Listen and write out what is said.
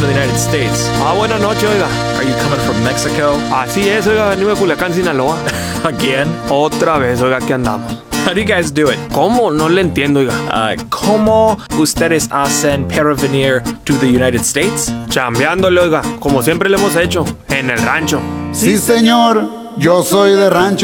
from the United States. Buenas noches, oiga. Are you coming from Mexico? Así es, oiga, venimos de Culiacán, Sinaloa. Again? Otra vez, oiga, aquí andamos. How do you guys do it? ¿Cómo? No le entiendo, oiga. ¿Cómo ustedes hacen para venir to the United States? Chambeándole, oiga, como siempre le hemos hecho, en el rancho. Sí, señor, yo soy de rancho.